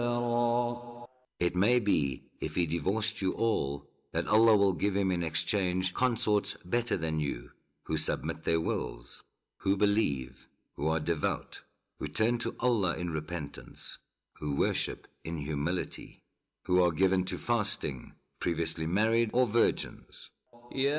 It may be, if he divorced you all, that Allah will give him in exchange consorts better than you, who submit their wills, who believe, who are devout, who turn to Allah in repentance, who worship in humility, who are given to fasting, previously married or virgins.